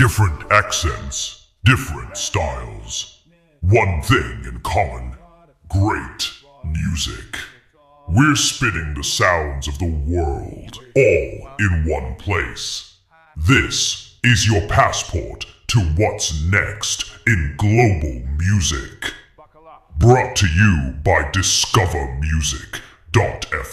Different accents, different styles. One thing in common, great music. We're spinning the sounds of the world, all in one place. This is your passport to what's next in global music. Brought to you by discovermusic.fm.